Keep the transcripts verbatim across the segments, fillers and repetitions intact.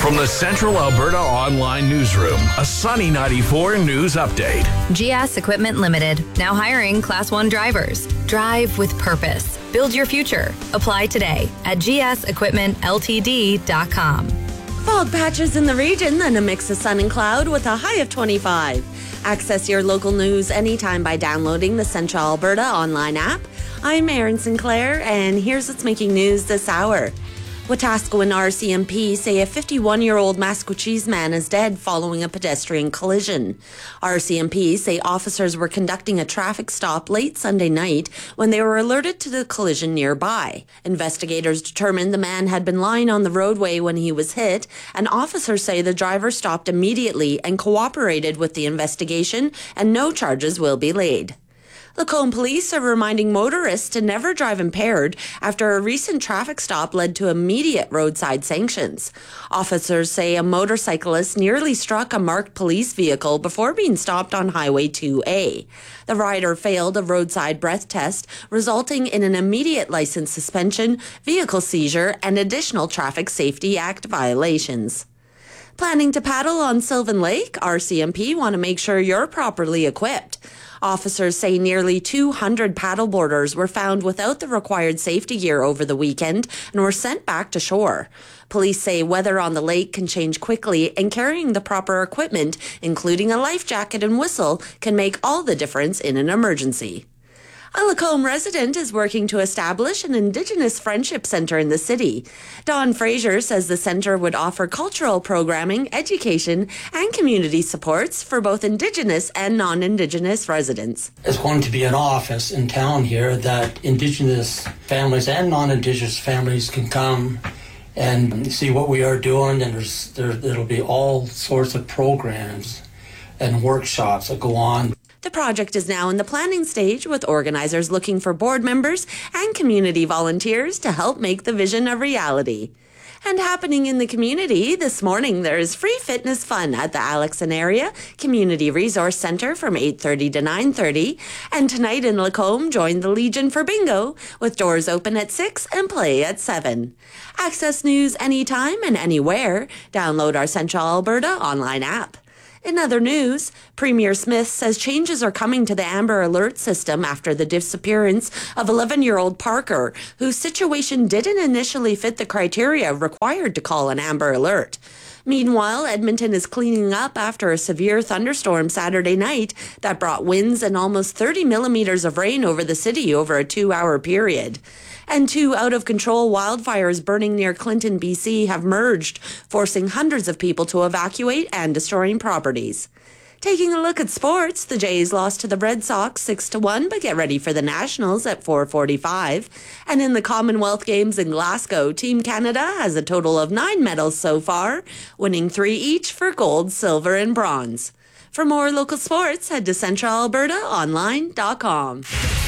From the Central Alberta Online Newsroom, a Sunny ninety-four news update. G S Equipment Limited, now hiring Class one drivers. Drive with purpose. Build your future. Apply today at g s equipment l t d dot com. Fog patches in the region, then a mix of sun and cloud with a high of twenty-five. Access your local news anytime by downloading the Central Alberta Online app. I'm Erin Sinclair, and here's what's making news this hour. Wetaskiwin R C M P say a fifty-one-year-old Maskwacis man is dead following a pedestrian collision. R C M P say officers were conducting a traffic stop late Sunday night when they were alerted to the collision nearby. Investigators determined the man had been lying on the roadway when he was hit, and officers say the driver stopped immediately and cooperated with the investigation, and no charges will be laid. Lacombe police are reminding motorists to never drive impaired after a recent traffic stop led to immediate roadside sanctions. Officers say a motorcyclist nearly struck a marked police vehicle before being stopped on Highway two A. The rider failed a roadside breath test, resulting in an immediate license suspension, vehicle seizure, and additional Traffic Safety Act violations. Planning to paddle on Sylvan Lake? R C M P want to make sure you're properly equipped. Officers say nearly two hundred paddleboarders were found without the required safety gear over the weekend and were sent back to shore. Police say weather on the lake can change quickly, and carrying the proper equipment, including a life jacket and whistle, can make all the difference in an emergency. A Lacombe resident is working to establish an Indigenous Friendship Centre in the city. Dawn Fraser says the centre would offer cultural programming, education, and community supports for both Indigenous and non-Indigenous residents. There's going to be an office in town here that Indigenous families and non-Indigenous families can come and see what we are doing, and there's, there, there'll be all sorts of programs and workshops that go on. The project is now in the planning stage, with organizers looking for board members and community volunteers to help make the vision a reality. And happening in the community, this morning there is free fitness fun at the Alexon Area Community Resource Centre from eight thirty to nine thirty. And tonight in Lacombe, join the Legion for bingo, with doors open at six and play at seven. Access news anytime and anywhere. Download our Central Alberta online app. In other news, Premier Smith says changes are coming to the Amber Alert system after the disappearance of eleven-year-old Parker, whose situation didn't initially fit the criteria required to call an Amber Alert. Meanwhile, Edmonton is cleaning up after a severe thunderstorm Saturday night that brought winds and almost thirty millimeters of rain over the city over a two-hour period. And two out-of-control wildfires burning near Clinton, B C have merged, forcing hundreds of people to evacuate and destroying properties. Taking a look at sports, the Jays lost to the Red Sox six to one, but get ready for the Nationals at four forty-five. And in the Commonwealth Games in Glasgow, Team Canada has a total of nine medals so far, winning three each for gold, silver, and bronze. For more local sports, head to central alberta online dot com.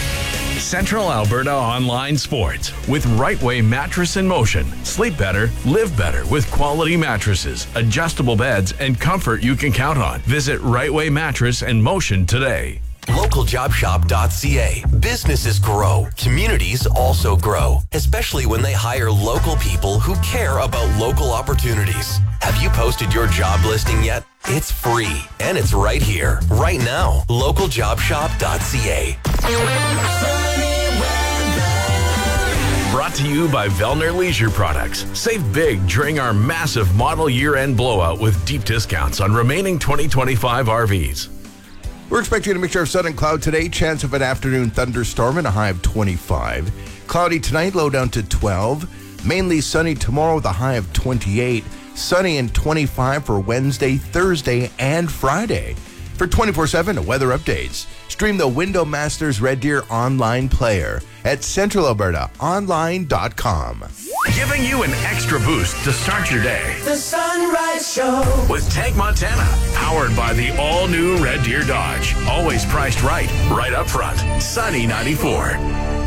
Central Alberta Online Sports with Right Way Mattress in Motion. Sleep better, live better with quality mattresses, adjustable beds, and comfort you can count on. Visit Right Way Mattress in Motion today. local job shop dot c a. Businesses grow. Communities also grow, especially when they hire local people who care about local opportunities. Have you posted your job listing yet? It's free, and it's right here, right now. local job shop dot c a. Brought to you by Vellner Leisure Products. Save big during our massive model year-end blowout with deep discounts on remaining twenty twenty-five R Vs. We're expecting a mixture of sun and cloud today. Chance of an afternoon thunderstorm and a high of twenty-five. Cloudy tonight, low down to twelve. Mainly sunny tomorrow with a high of twenty-eight. Sunny and twenty-five for Wednesday, Thursday, and Friday. For twenty-four seven weather updates, stream the Window Masters Red Deer online player at central alberta online dot com. Giving you an extra boost to start your day. The Sunrise Show with Tank Montana, powered by the all-new Red Deer Dodge. Always priced right, right up front. Sunny ninety-four.